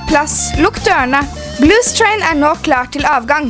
plass, lukk dørene. Blues Train nå klar til avgang.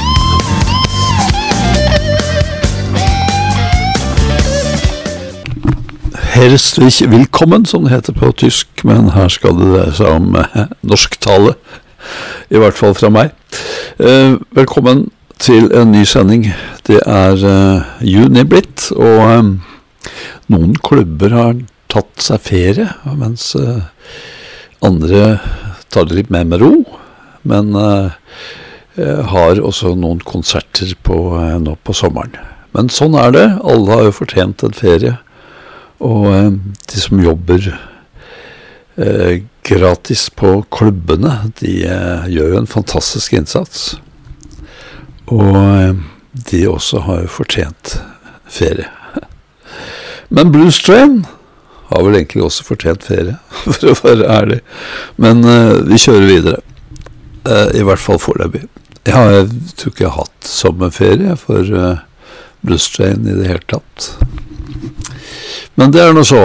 Herzlich willkommen, som det heter på tysk, men her skal det dreie seg om norsktale, i hvert fall fra meg. Velkommen til en ny sending. Det juni blitt, og noen klubber har tatt seg ferie, mens andre tar det litt mer med ro, men har også noen konserter nå på sommeren. Men sånn det, alle har jo fortjent en ferie, og de som jobber gratis på klubbene, de gjør jo en fantastisk innsats, og de også har jo fortjent ferie. Men Blues Train har vel egentlig også fortjent ferie, for å være ærlig. Men vi kjører videre. I hvert fall foreløpig. Jeg tror ikke jeg har hatt sommerferie for Blues Train i det hele tatt. Men det nå så.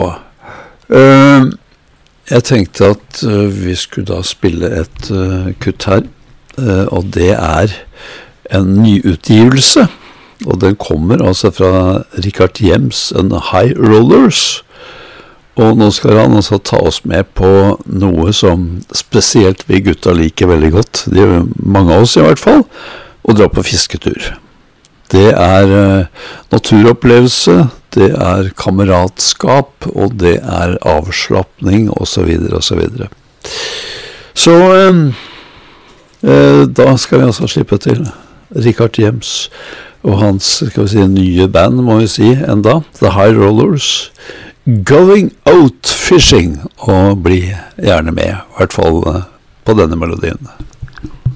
Jeg tenkte at vi skulle da spille et kutt her, og det en nyutgivelse. Og den kommer altså fra Richard Jems and High Rollers. Og nå skal han altså ta oss med på noe som spesielt vi gutta liker veldig godt. Det mange av oss i hvert fall, å dra på fisketur. Det naturopplevelse, det kameratskap, og det avslappning, og så videre, og så videre. Så da skal vi altså slippe til Richard Jems og hans, skal vi si, nye band, må vi si, enda, The High Rollers, Going Out Fishing, og bli gjerne med, i hvert fall på denne melodien.